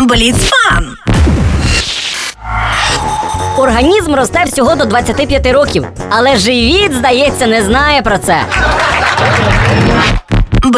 Бліцфан. Організм росте всього до 25 років, але живіт, здається, не знає про це.